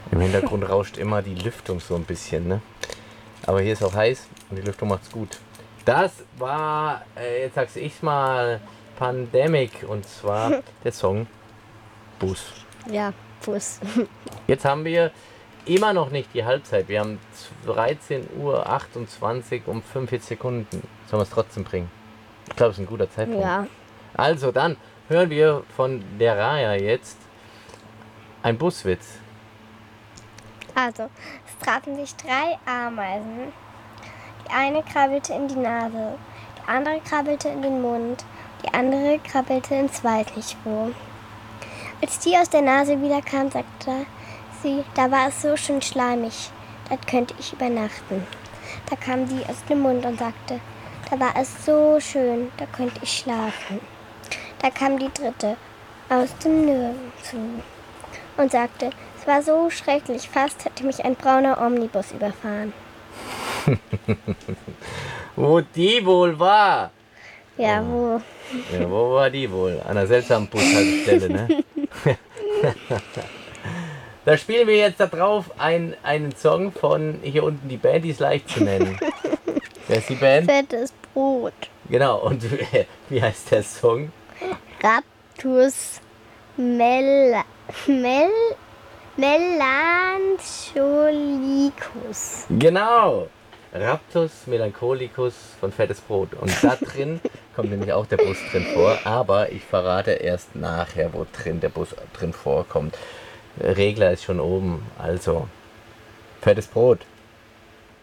Im Hintergrund rauscht immer die Lüftung so ein bisschen, ne? Aber hier ist auch heiß und die Lüftung macht's gut. Das war, jetzt sag's ich mal, Pandemic und zwar der Song Bus. Ja, Bus. Jetzt haben wir immer noch nicht die Halbzeit. Wir haben 13:28 Uhr um 45 Sekunden. Sollen wir es trotzdem bringen? Ich glaube, es ist ein guter Zeitpunkt. Ja. Also, dann hören wir von der Raya jetzt ein Buswitz. Also, es trafen sich 3 Ameisen. Die eine krabbelte in die Nase, die andere krabbelte in den Mund, die andere krabbelte ins weiß nicht wo. Als die aus der Nase wiederkam, sagte sie, da war es so schön schleimig, dort könnte ich übernachten. Da kam die aus dem Mund und sagte, da war es so schön, da könnte ich schlafen. Da kam die dritte aus dem Nirgendwo und sagte, es war so schrecklich, fast hätte mich ein brauner Omnibus überfahren. Wo die wohl war? Ja, wo? Ja, wo war die wohl? An einer seltsamen Bushaltestelle, ne? Da spielen wir jetzt da drauf einen Song von hier unten, die Band, die ist leicht zu nennen. Wer ist die Band? Fettes Brot. Genau, und wie heißt der Song? Raptus melancholicus. Genau! Raptus Melancholicus von Fettes Brot. Und da drin kommt nämlich auch der Bus drin vor, aber ich verrate erst nachher, wo drin der Bus drin vorkommt. Regler ist schon oben, also Fettes Brot.